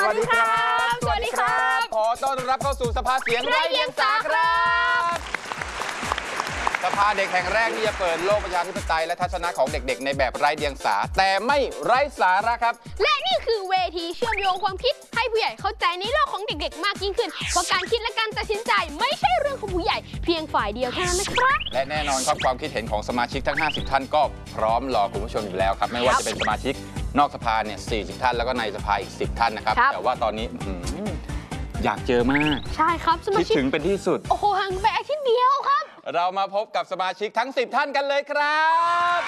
วัสดีครับสวัสดีครับขอต้อนรับเข้าสู่สภาเสียงไร้เดียงสาครับสภาเด็กแห่งแรกที่จะเปิดโลกประชาธิปไตยและทัศนะของเด็กๆในแบบไร้เดียงสาแต่ไม่ไร้สาระครับและนี่คือเวทีเชื่อมโยงความคิดให้ผู้ใหญ่เข้าใจในโลกของเด็กๆมากยิ่งขึ้นเพราะการคิดและการตัดสินใจไม่ใช่เรื่องของผู้ใหญ่เพียงฝ่ายเดียวเท่านั้นนะครับและแน่นอนครับความคิดเห็นของสมาชิกทั้ง50ท่านก็พร้อมรอคุณผู้ชมอยู่แล้วครับไม่ว่าจะเป็นสมาชิกนอกสภาเนี่ย40ท่านแล้วก็ในสภาอีก10ท่านนะครับแต่ว่าตอนนี้อยากเจอมากใช่ครับสมาชิกคิดถึงเป็นที่สุดโอ้โหห่างไปอาทิตย์เดียวครับเรามาพบกับสมาชิกทั้ง10ท่านกันเลยครับ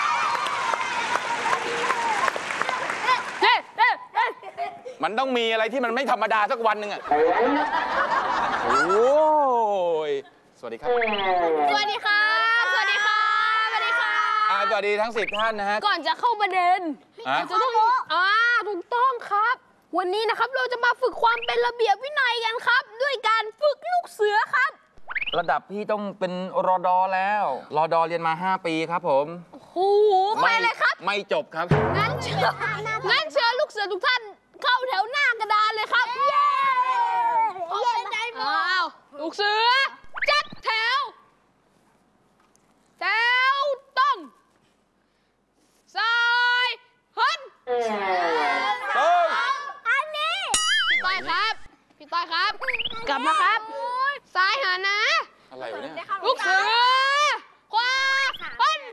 มันต้องมีอะไรที่มันไม่ธรรมดาสักวันหนึ่งอ่ะโอ้ยสวัสดีครับสวัสดีครับสวัสดีครับสวัสดีครับสวัสดีทั้ง10ท่านนะฮะก่อนจะเข้าประเด็นจะต้องถูกต้องครับวันนี้นะครับเราจะมาฝึกความเป็นระเบียบวินัยกันครับด้วยการฝึกลูกเสือครับระดับพี่ต้องเป็นรด.แล้วรด.เรียนมา5ปีครับผมโอ้โหไปเลยครับไม่จบครับงั้นเชิญลูกเสือทุกท่านเข้าแถวหน้ากระดานเลยครับเย้ลูกเสือจัดแถวต้องซ้ายหันอันนี้พี่ต้อยครับกลับมาครับซ้ายหันนะอะไรวะเนี่ยลูกเสือขวาหัน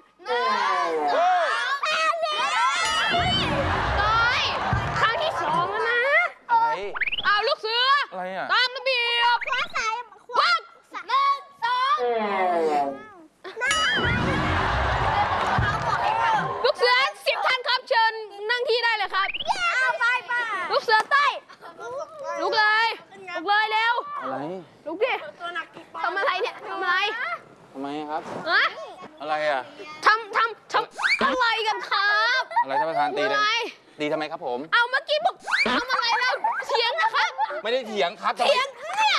ต้อยครั้งที่2แล้วนะอะไรลูกเสืออะไรอ่ะตามระเบียบขวาซ้ายขวา1 2ลูกเสือ10ท่านครับเชิญนั่งที่ได้เลยครับไปลูกเสือใต้ลุกเลยเร็วอะไรลุกดิทำอะไรเนี่ยทำไมครับอะไรอ่ะทำอะไรกันครับอะไรท่านประธานตีทำไมครับผมเอาเมื่อกี้บอกทำอะไรแล้วเถียงนะครับไม่ได้เถียงครับเถียงเนี่ย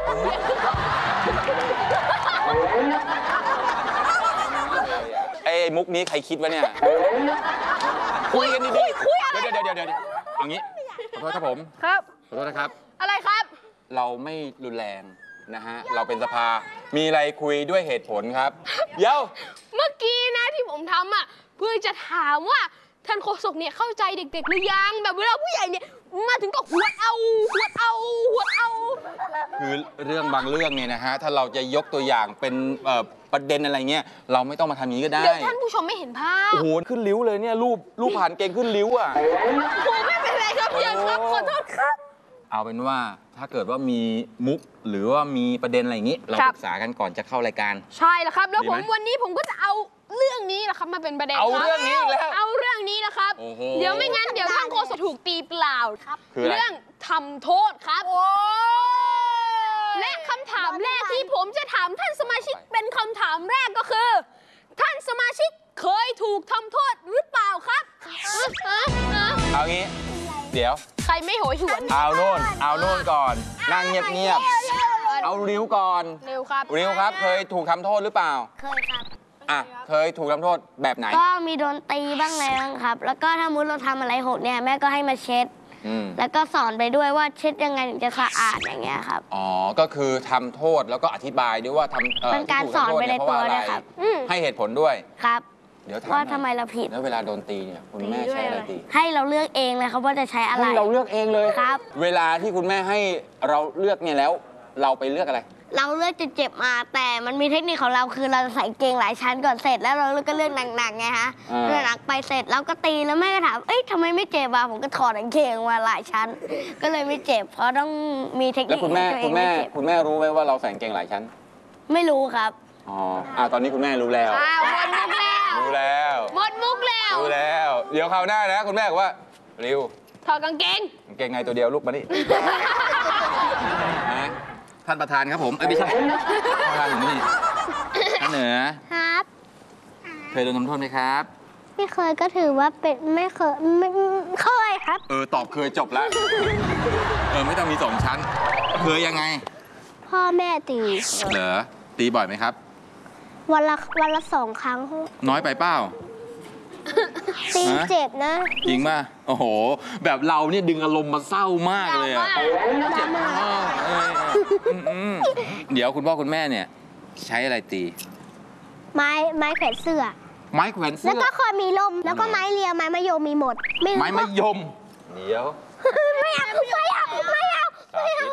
ไอ้มุกนี้ใครคิดวะเนี่ยคุยกันดีๆเดี๋ยวเอางี้ขอโทษครับผมครับขอโทษนะครับอะไรครับเราไม่รุนแรงนะฮะเราเป็นสภามีอะไรคุยด้วยเหตุผลครับเดี๋ยวเมื่อกี้นะที่ผมทำอ่ะเพื่อจะถามว่าท่านโฆษกเนี่ยเข้าใจเด็กๆหรือยังแบบเวลาผู้ใหญ่เนี่ยมาถึงก็หวดเอาคือเรื่องบางเรื่องเนี่ยนะฮะถ้าเราจะยกตัวอย่างเป็นประเด็นอะไรเงี้ยเราไม่ต้องมาทำอย่างนี้ก็ได้เดี๋ยวท่านผู้ชมไม่เห็นภาพโอ้โหขึ้นริ้วเลยเนี่ยรูปผ่านเกงขึ้นริ้วอ่ะโอ้ไม่เป็นไรครับพี่ครับขอโทษครับเอาเป็นว่าถ้าเกิดว่ามีมุกหรือว่ามีประเด็นอะไรอย่างนี้เราปรึกษากันก่อนจะเข้ารายการใช่แล้วครับแล้ววันนี้ผมก็จะเอาเรื่องนี้แหละครับมาเป็นประเด็นเอาเรื่องนี้อีกแล้วเอาเรื่องนี้นะครับเดี๋ยวไม่งั้นเดี๋ยวท่านโฆษกถูกตีเปล่าเรื่องทำโทษครับและคำถามแรกที่ผมจะถามท่านสมาชิกเป็นคำถามแรกก็คือท่านสมาชิกเคยถูกทำโทษหรือเปล่าครับเอางี้เดี๋ยวใครไม่โหยหวนเอาโน่นก่อนนั่งเงียบเอาริ้วก่อนริ้วครับเคยถูกทำโทษหรือเปล่าเคยครับเคยถูกทำโทษแบบไหนก็มีโดนตีบ้างแล้วครับแล้วก็ถ้ามุดเราทำอะไรหกเนี่ยแม่ก็ให้มาเช็ดแล้วก็สอนไปด้วยว่าเช็ดยังไงถึงจะสะอาดอย่างเงี้ยครับก็คือทำโทษแล้วก็อธิบายด้วยว่าเป็นการสอนไปในตัวเลยครับให้เหตุผลด้วยครับเดี๋ยวถามว่าทำไมเราผิดแล้วเวลาโดนตีเนี่ยคุณแม่ใช้อะไรตีให้เราเลือกเองเลยครับว่าจะใช้อะไรให้เราเลือกเองเลยครับเวลาที่คุณแม่ให้เราเลือกเนี่ยแล้วเราไปเลือกอะไรเราเลือกจะเจ็บมาแต่มันมีเทคนิคของเราคือเราใส่เกงหลายชั้นก่อนเสร็จแล้วเราก็เลือกหนักๆไงฮะเลือกหนักไปเสร็จแล้วก็ตีแล้วแม่ก็ถามทำไมไม่เจ็บอ่ะผมก็ถอดกางเกงมาหลายชั้นก็เลยไม่เจ็บเพราะต้องมีเทคนิคแล้วคุณแม่รู้ไหมว่าเราใส่กางเกงหลายชั้นไม่รู้ครับตอนนี้คุณแม่รู้แล้วหมดมุกแล้วหมดมุกแล้วเดี๋ยวคราวหน้านะคุณแม่บอกว่าริวถอดกางเกงในตัวเดียวลูกมานี่ท่านประธานครับผมไม่ใช่ประธานอยู่นี่ท่านเหนือครับเคยโดนทำโทษไหมครับไม่เคยก็ถือว่าเป็นไม่เคยครับตอบเคยจบแล้วไม่ต้องมี2ชั้นเคยยังไงพ่อแม่ตีเหรอตีบ่อยไหมครับวันละ2 ครั้งน้อยไปเปล่าตีเจ็บนะจริงป่ะโอ้โห แบบเราเนี่ยดึงอารมณ์มาเศร้ามากเลยอะเจ็บมากเดี๋ยวคุณพ่อคุณแม่เนี่ยใช้อะไรตีไม้แขวนเสื้อไม้แขวนเสื้แล้วอก็เคยมีลมแล้วก็ไม้เรียวไม้มะยมมีหมดรู้ไม้มะยมเดี๋ยวไม่เอาไม่เอาไม่เอาสาธิต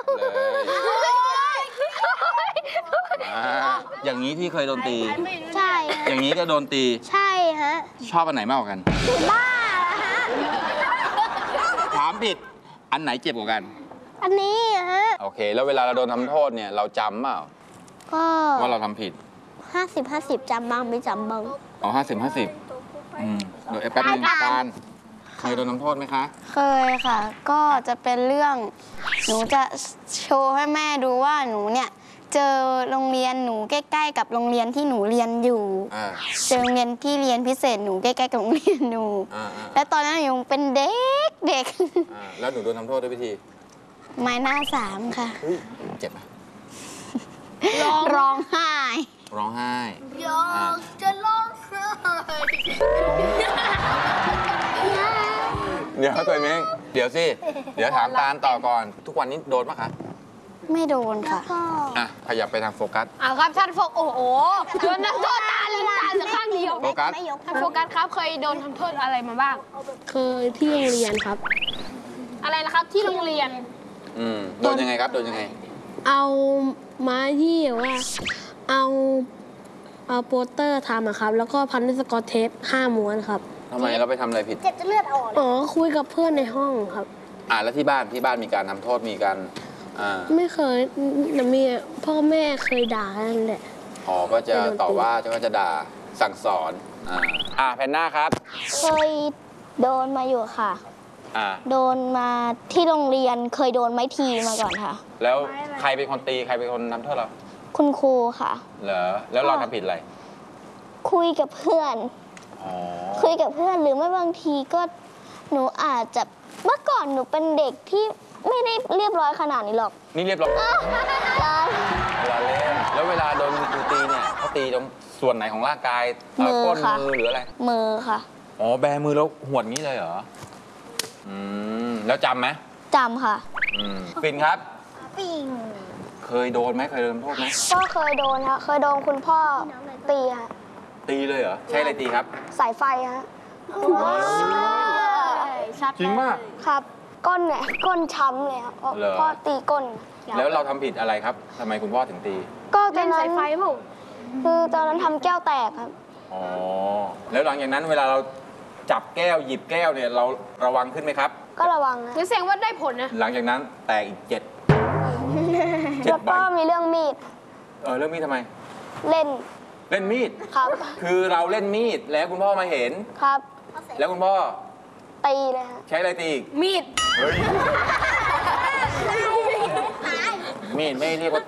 เลยอย่างนี้พี่เคยโดนตีใช่ฮะอย่างนี้ก็โดนตีใช่ฮะชอบอันไหนมากกว่ากันบ้าฮะถามผิดอันไหนเจ็บกว่ากันอันนี้ฮะโอเค แล้วเวลาเราโดนทำโทษเนี่ยเราจำเปล่าก็ว่าเราทำผิด 50-50จำบ้างไม่จำบ้างอ๋อ50-50เดี๋ยวแป๊บนึงการเคยโดนทำโทษไหมคะเคยค่ะ ก็จะเป็นเรื่องหนูจะโชว์ให้แม่ดูว่าหนูเนี่ยเจอโรงเรียนหนูใกล้ๆกับโรงเรียนที่หนูเรียนอยู่ เจอโรงเรียนที่เรียนพิเศษหนูใกล้ๆกับโรงเรียนหนู และตอนนั้นหนูยังเป็นเด็กแล้วหนูโดนทำโทษด้วยวิธีไม้หน้าสามค่ะเจ็บไหมร้องไห้ร้องไห้อยากจะร้องไห้เดี๋ยวตัวเองเดี๋ยวสิ เดี๋ยวถามตาลต่อก่อน ทุกวันนี้โดนปะคะไม่โดนค่ะขยับไปทางโฟกัสเอาครับท่านโฟกโอ้โหโดนทำโทษตาลืมตาสักข้างเดียวโฟกัสท่านโฟกัสครับเคยโดนทำโทษอะไรมาบ้างเคยที่โรงเรียนครับอะไรนะครับที่โรงเรียนโดนยังไงครับ โดนยังไงเอาไม้ที่แบบว่า เอาโปสเตอร์ทำอะครับ แล้วก็พันด้วยสกอตเทป5 ม้วนครับทำไมเราไปทำอะไรผิดเจ็บจะเลือดออกอ๋อ คุยกับเพื่อนในห้องครับแล้วที่บ้านมีการทำโทษมีการไม่เคยแต่มีพ่อแม่เคยด่านั่นแหละก็จะต่อว่าก็จะด่าสั่งสอนแพนด้าครับเคยโดนมาอยู่ค่ะอ่าโดนมาที่โรงเรียนเคยโดนไม้ทีมาก่อนค่ะแล้วใครเป็นคนตีใครเป็นคนทำโทษเราคุณครูค่ะเหรอแล้วเราทำผิดอะไรคุยกับเพื่อนอ๋อคุยกับเพื่อนหรือไม่บางทีก็หนูอาจจะเมื่อก่อนหนูเป็นเด็กที่ไม่ได้เรียบร้อยขนาดนี้หรอกนี่เรียบร้อยร้อยเวลาเล่นแล้วเวลาโดนครูตีเนี่ยเขาตีตรงส่วนไหนของร่างกายก้นมือหรืออะไรมือค่ะอ๋อแบมือแล้วหวดงี้เลยเหรอแล้วจำไหมจำค่ะปิ่นครับปิงเคยโดนไหมเคยโดนทำโทษไหมก็เคยโดนค่ะเคยโดนคุณพ่อตีค่ะตีเลยเหรอใช่อะไรตีครับสายไฟฮะชัดจริงมากครับ ก้นเนี่ยก้นช้ำเลยครับเพราะเหรอพ่อตีก้นแล้วเราทำผิดอะไรครับทำไมคุณพ่อถึงตีก็ตอเล่นนนั้สายนไฟเปล่าคือตอนนั้นทำแก้วแตกครับอ๋อแล้วหลังจากนั้นเวลาเราจับแก้วหยิบแก้วเนี่ยเราระวังขึ้นไหมครับก็ระวังนะงั้นแสดงว่าได้ผลนะหลังจากนั้นแตกอีกแล้วก็มีเรื่องมีดเรื่องมีดทำไมเล่นเล่นมีดครับคือเราเล่นมีดแล้วคุณพ่อมาเห็นครับแล้วคุณพ่อตีเลยฮะใช้อะไรตีอีกมีดเฮ้ยมีดไม่เรียกว่าตี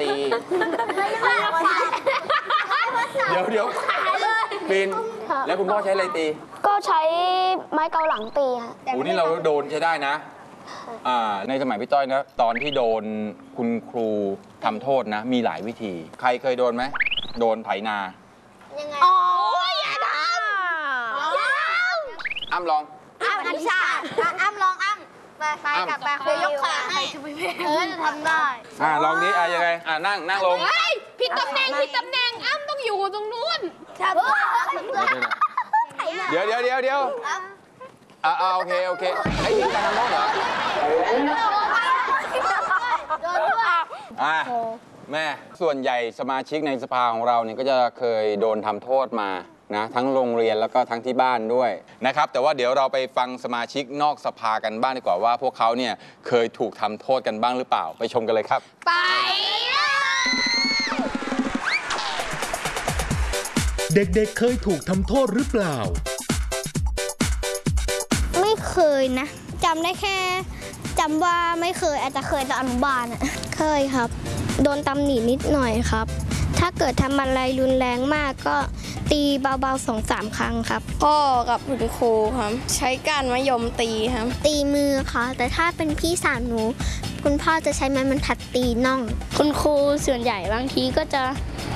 เดี๋ยวปินแล้วคุณพ่อใช้อะไรตีก็ใช้ไม้เกาหลังตีฮะโอ้นี่เราโดนใช้ได้นะในสมัยพี่ต้อยนะตอนที่โดนคุณครูทำโทษนะ มีหลายวิธี ใครเคยโดนไหมโดนไถนายังไงอ๋ออย่าทำอ้ำลองอ้ำอธิชาติอ้ำลองอ้ำไปกลับไปคุยยกขาให้จะทำได้ลองนี้ยังไงนั่งลงเฮ้ยผิดตำแหน่งผิดตำแหน่งอ้ำต้องอยู่ตรงนู้นเดี๋ยวโอเคไอ้ยิงการทำโทษเหรอแม่ส่วนใหญ่สมาชิกในสภาของเราเนี่ยก็จะเคยโดนทำโทษมานะทั้งโรงเรียนแล้วก็ทั้งที่บ้านด้วยนะครับแต่ว่าเดี๋ยวเราไปฟังสมาชิกนอกสภากันบ้างดีกว่าว่าพวกเขาเนี่ยเคยถูกทำโทษกันบ้างหรือเปล่าไปชมกันเลยครับไปเด็กๆ เคยถูกทำโทษหรือเปล่าไม่เคยนะจำได้แค่จำว่าไม่เคยอาจจะเคยตอนอนุบาลอ่ะเคยครับโดนตำหนินิดหน่อยครับ ถ้าเกิดทำอะไรรุนแรงมากก็ตีเบาๆ2-3 ครั้งครับพ่อกับคุณครูครับใช้ก้านมะยมตีครับตีมือค่ะแต่ถ้าเป็นพี่สาวหนูคุณพ่อจะใช้ไม้บรรทัดตีน่องคุณครูส่วนใหญ่บางทีก็จะ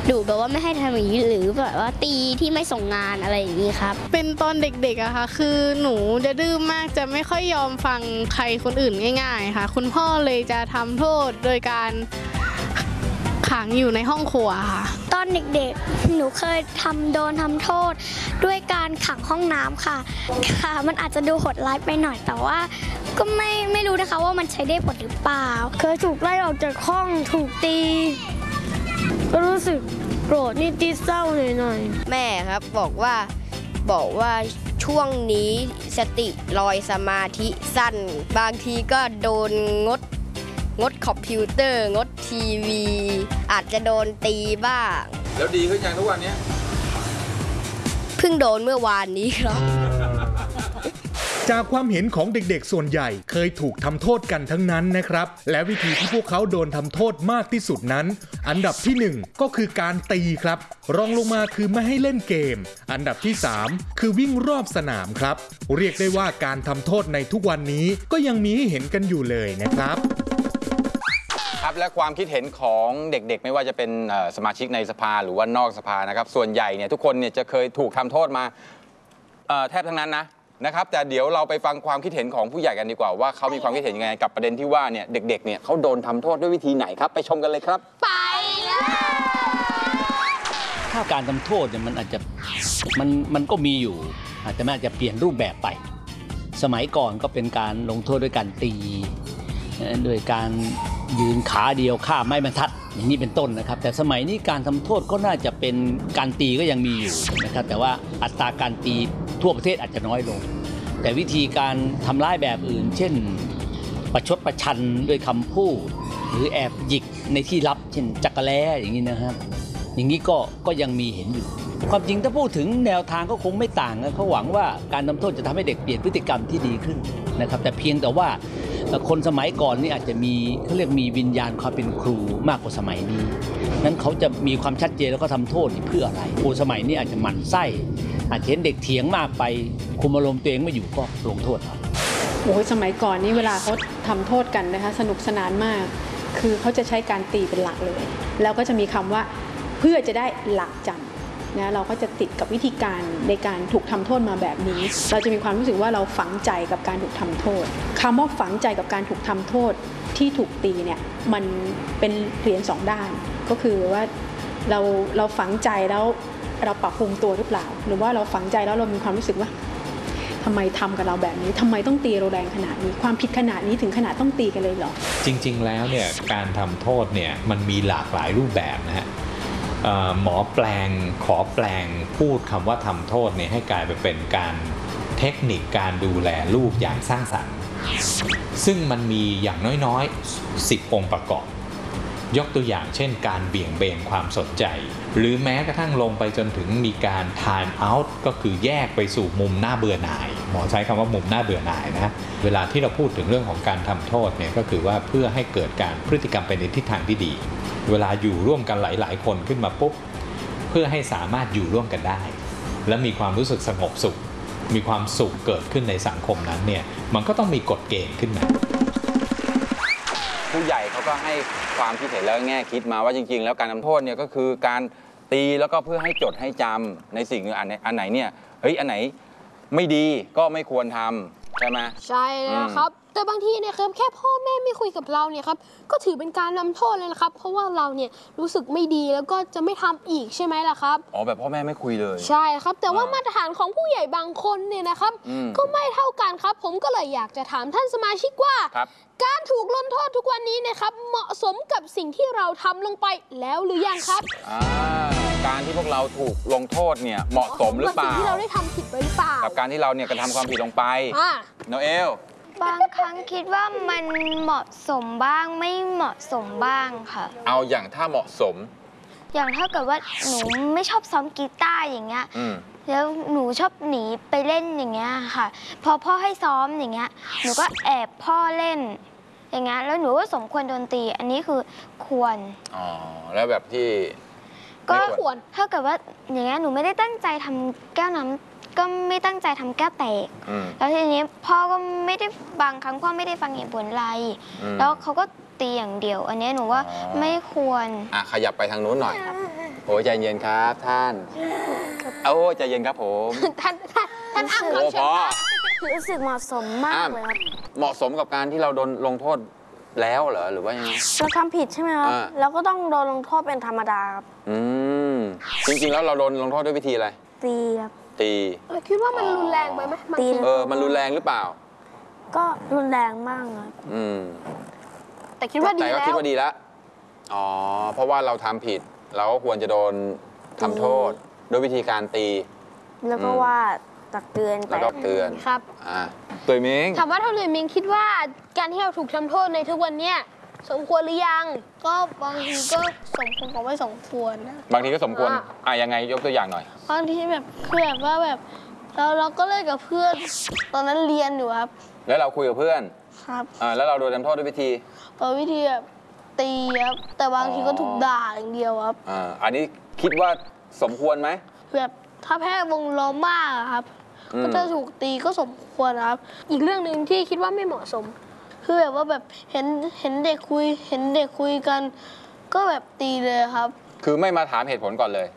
ดุแบบว่าไม่ให้ทำอย่างนี้หรือแบบว่าตีที่ไม่ส่งงานอะไรอย่างนี้ครับเป็นตอนเด็กๆอะค่ะคือหนูจะดื้อมากจะไม่ค่อยยอมฟังใครคนอื่นง่ายๆค่ะคุณพ่อเลยจะทำโทษโดยการขังอยู่ในห้องครัวค่ะตอนเด็กๆ หนูเคยโดนทำโทษด้วยการขังห้องน้ำค่ะมันอาจจะดูโหดร้ายไปหน่อยแต่ว่าก็ไม่รู้นะคะว่ามันใช้ได้ผลหรือเปล่าเคยถูกไล่ออกจากห้องถูกตีก็รู้สึกโกรธนิดๆเศร้าหน่อยๆแม่ครับบอกว่าช่วงนี้สติลอยสมาธิสั้นบางทีก็โดนงดคอมพิวเตอร์งดทีวีอาจจะโดนตีบ้างแล้วดีขึ้นอย่างทุกวันนี้เพิ่งโดนเมื่อวานนี้ครับจากความเห็นของเด็กๆส่วนใหญ่เคยถูกทำโทษกันทั้งนั้นนะครับและวิธีที่พวกเขาโดนทำโทษมากที่สุดนั้นอันดับที่ 1 ก็คือการตีครับรองลงมาคือไม่ให้เล่นเกมอันดับที่ 3 คือวิ่งรอบสนามครับเรียกได้ว่าการทำโทษในทุกวันนี้ก็ยังมีให้เห็นกันอยู่เลยนะครับครับและความคิดเห็นของเด็กๆไม่ว่าจะเป็นสมาชิกในสภาหรือว่านอกสภานะครับส่วนใหญ่เนี่ยทุกคนเนี่ยจะเคยถูกทำโทษมาแทบทั้งนั้นนะครับแต่เดี๋ยวเราไปฟังความคิดเห็นของผู้ใหญ่กันดีกว่าว่าเขามีความคิดเห็นยังไงกับประเด็นที่ว่าเนี่ยเด็กๆเนี่ยเขาโดนทำโทษด้วยวิธีไหนครับไปชมกันเลยครับไปเลยถ้าการทำโทษเนี่ยมันอาจจะมันก็มีอยู่แต่มันอาจจะเปลี่ยนรูปแบบไปสมัยก่อนก็เป็นการลงโทษด้วยการตีโดยการยืนขาเดียวข้ามไม้บรรทัดอย่างนี้เป็นต้นนะครับแต่สมัยนี้การทำโทษก็น่าจะเป็นการตีก็ยังมีอยู่นะครับแต่ว่าอัตราการตีทั่วประเทศอาจจะน้อยลงแต่วิธีการทำร้ายแบบอื่นเช่นประชดประชันด้วยคำพูดหรือแอบหยิกในที่ลับเช่นจักรแล้อย่างนี้นะครับอย่างนี้ก็ยังมีเห็นอยู่ความจริงถ้าพูดถึงแนวทางก็คงไม่ต่างนะเขาหวังว่าการทำโทษจะทำให้เด็กเปลี่ยนพฤติกรรมที่ดีขึ้นนะครับแต่เพียงแต่ว่าคนสมัยก่อนนี่อาจจะมีเขาเรียกมีวิญญาณความเป็นครูมากกว่าสมัยนี้นั้นเขาจะมีความชัดเจนแล้วก็ทำโทษเพื่ออะไรครูสมัยนี้อาจจะหมั่นไส้อาจจะเห็นเด็กเถียงมากไปคุมอารมณ์ตัวเองไม่อยู่ก็ลงโทษเอาโอ้ยสมัยก่อนนี่เวลาเขาทำโทษกันนะคะสนุกสนานมากคือเขาจะใช้การตีเป็นหลักเลยแล้วก็จะมีคำว่าเพื่อจะได้หลักจำนะเราก็จะติดกับวิธีการในการถูกทำโทษมาแบบนี้เราจะมีความรู้สึกว่าเราฝังใจกับการถูกทำโทษคำว่าฝังใจกับการถูกทำโทษที่ถูกตีเนี่ยมันเป็นเหรียญสองด้านก็คือว่าเราฝังใจแล้วเราปรับปรุงตัวหรือเปล่าหรือว่าเราฝังใจแล้วเรามีความรู้สึกว่าทำไมทำกับเราแบบนี้ทำไมต้องตีเราแรงขนาดนี้ความผิดขนาดนี้ถึงขนาดต้องตีกันเลยเหรอจริงๆแล้วเนี่ยการทำโทษเนี่ยมันมีหลากหลายรูปแบบนะฮะหมอขอแปลงพูดคำว่าทำโทษเนี่ยให้กลายไปเป็นการเทคนิคการดูแลลูกอย่างสร้างสรรค์ซึ่งมันมีอย่างน้อยๆ10 องค์ประกอบยกตัวอย่างเช่นการเบี่ยงเบนความสนใจหรือแม้กระทั่งลงไปจนถึงมีการ time out ก็คือแยกไปสู่มุมหน้าเบื่อหน่ายหมอใช้คำว่ามุมหน้าเบื่อหน่ายนะเวลาที่เราพูดถึงเรื่องของการทำโทษเนี่ยก็คือว่าเพื่อให้เกิดการพฤติกรรมไปในทิศทางที่ดีเวลาอยู่ร่วมกันหลายๆคนขึ้นมาปุ๊บเพื่อให้สามารถอยู่ร่วมกันได้และมีความรู้สึกสงบสุขมีความสุขเกิดขึ้นในสังคมนั้นเนี่ยมันก็ต้องมีกฎเกณฑ์ขึ้นมาผู้ใหญ่เขาก็ให้ความคิดเห็นแล้วแง่คิดมาว่าจริงๆแล้วการทำโทษเนี่ยก็คือการตีแล้วก็เพื่อให้จดให้จำในสิ่งอันไหนเนี่ยอันไหนไม่ดีก็ไม่ควรทำใช่ไหมใช่แล้วครับแต่บางทีเนี่ยครับแค่พ่อแม่ไม่คุยกับเราเนี่ยครับก็ถือเป็นการทำโทษเลยนะครับเพราะว่าเราเนี่ยรู้สึกไม่ดีแล้วก็จะไม่ทำอีกใช่ไหมล่ะครับแบบพ่อแม่ไม่คุยเลยใช่ครับแต่ว่ามาตรฐานของผู้ใหญ่บางคนเนี่ยนะครับก็ไม่เท่ากันครับผมก็เลยอยากจะถามท่านสมาชิกว่าการถูกลงโทษทุกวันนี้นะครับเหมาะสมกับสิ่งที่เราทำลงไปแล้วหรือยังครับการที่พวกเราถูกลงโทษเนี่ยเหมาะสมหรือเปล่ากับสิ่งที่เราได้ทำผิดไปหรือเปล่ากับการที่เราเนี่ยกระทำความผิดลงไปโนเอลบางครั้งคิดว่ามันเหมาะสมบ้างไม่เหมาะสมบ้างค่ะเอาอย่างถ้าเหมาะสมอย่างถ้าเกิดว่าหนูไม่ชอบซ้อมกีตาร์อย่างเงี้ยแล้วหนูชอบหนีไปเล่นอย่างเงี้ยค่ะพอพ่อให้ซ้อมอย่างเงี้ยหนูก็แอบพ่อเล่นอย่างเงี้ยแล้วหนูก็สมควรโดนตีอันนี้คือควรแล้วแบบที่ก็ควรถ้าเกิดว่าอย่างเงี้ยหนูไม่ได้ตั้งใจทำแก้วน้ำก็ไม่ตั้งใจทำแก้วแตกแล้วทีนี้พ่อก็ไม่ได้บางครั้งพ่อไม่ได้ฟังเหตุผลอะไรแล้วเขาก็ตีอย่างเดียวอันนี้หนูว่าไม่ควรขยับไปทางนู้นหน่อยผอ้ใจเย็นครับท่านโอ้ใจเย็นครับผมท่านอ้ำโอ้พอรู้สึกเหมาะสมมากเลยครับเหมาะสมกับการที่เราโดนลงโทษแล้วเหรอหรือว่ายังไงเราทำผิดใช่ไหมครับเราก็ต้องโดนลงโทษเป็นธรรมดาครับจริงๆแล้วเราโดนลงโทษด้วยวิธีอะไรตีครับตีคิดว่ามันรุนแรงไปไหมบางทีมันรุนแรงหรือเปล่าก็รุนแรงมากครับแต่คิดว่าดีแต่ก็แล้คิดวว่าดีแล้วอ๋อเพราะว่าเราทำผิดเราก็ควรจะโดนทำโทษด้วยวิธีการตีแล้วก็ว่าตักเตือนแล้วก็เตือนครับตุยมิงถามว่าท่านเลยมิงคิดว่าการที่เราถูกทำโทษในทุกวันเนี้ยสมควรหรือยังก็บางทีก็สมควรกับไม่สมควรนะบางทีก็สมควรยังไงยกตัวอย่างหน่อยบางทีแบบคือแบบว่าแบบเราก็เล่นกับเพื่อนตอนนั้นเรียนอยู่ครับแล้วเราคุยกับเพื่อนครับแล้วเราโดนทำโทษด้วยวิธีวิธีแบบตีครับแต่บางทีก็ถูกด่าอย่างเดียวครับอันนี้คิดว่าสมควรไหมแบบถ้าแพ้วงล้อมมากอะครับ ก็จะถูกตีก็สมควรครับอีกเรื่องหนึ่งที่คิดว่าไม่เหมาะสมคือแบบว่าแบบเห็นเด็กคุยกัน ก็แบบตีเลยครับคือไม่มาถามเหตุผลก่อนเลย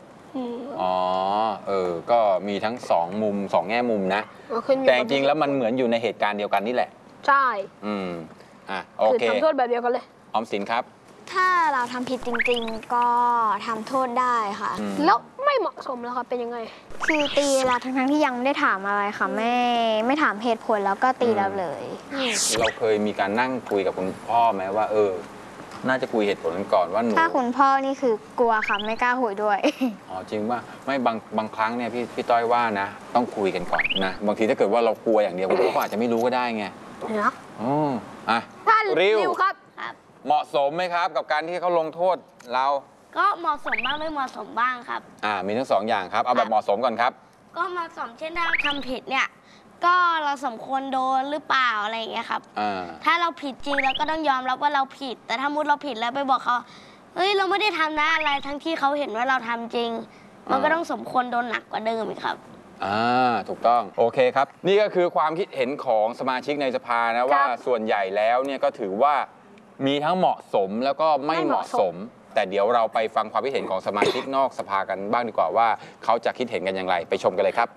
ก็มีทั้งสองมุมสองแง่มุมนะแต่จริงๆแล้วมันเหมือนอยู่ในเหตุการณ์เดียวกันนี่แหละใช่โอคือเคทำโทษแบบเดียวกันเลยออมสินครับถ้าเราทำผิดจริงๆ ก็ทำโทษได้ค่ะแล้วไม่เหมาะสมแล้วครับเป็นยังไงคือตีเราทั้งๆที่ยังไม่ได้ถามอะไรค่ะไม่ถามเหตุผลแล้วก็ตีเราเลยเราเคยมีการนั่งคุยกับคุณพ่อไหมว่าน่าจะคุยเหตุผลกันก่อนว่าหนูถ้าคุณพ่อนี่คือกลัวค่ะไม่กล้าคุยด้วยจริงป่ะไม่บางครั้งเนี่ยพี่ต้อยว่านะต้องคุยกันก่อนนะบางทีถ้าเกิดว่าเรากลัวอย่างเดียวคุณพ่ออาจจะไม่รู้ก็ได้ไงนะท่านริวครับเหมาะสมไหมครับกับการที่เขาลงโทษเราก็เหมาะสมบ้างไม่เหมาะสมบ้างครับมีทั้งสองอย่างครับเอาแบบเหมาะสมก่อนครับก็เหมาะสมเช่นถ้าทำผิดเนี่ยก็เราสมควรโดนหรือเปล่าอะไรอย่างเงี้ยครับถ้าเราผิดจริงเราก็ต้องยอมรับว่าเราผิด แต่ถ้ามุดเราผิดแล้วไปบอกเขาเฮ้ยเราไม่ได้ทำนะอะไรทั้งที่เขาเห็นว่าเราทำจริง มันก็ต้องสมควรโดนหนักกว่าเดิมอีกครับถูกต้องโอเคครับนี่ก็คือความคิดเห็นของสมาชิกในสภานะว่าส่วนใหญ่แล้วเนี่ยก็ถือว่ามีทั้งเหมาะสมแล้วก็ไม่เหมาะสม แต่เดี๋ยวเราไปฟังความคิดเห็นของสมาชิกนอกสภากันบ้างดีกว่าว่าเขาจะคิดเห็นกันอย่างไรไปชมกันเลยครับไป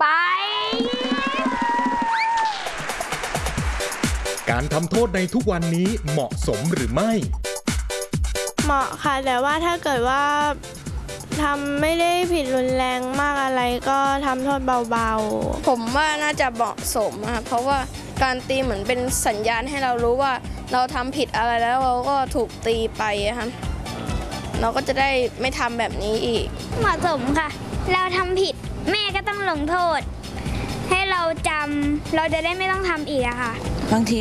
การทำโทษในทุกวันนี้เหมาะสมหรือไม่เหมาะค่ะแต่ว่าถ้าเกิดว่าทำไม่ได้ผิดรุนแรงมากอะไรก็ทำโทษเบาๆผมว่าน่าจะเหมาะสมค่ะเพราะว่าการตีเหมือนเป็นสัญญาณให้เรารู้ว่าเราทำผิดอะไรแล้วเราก็ถูกตีไปครับเราก็จะได้ไม่ทำแบบนี้อีกเหมาะสมค่ะ เราทำผิดแม่ก็ต้องลงโทษ ให้เราจำเราจะได้ไม่ต้องทำอีกอะค่ะบางที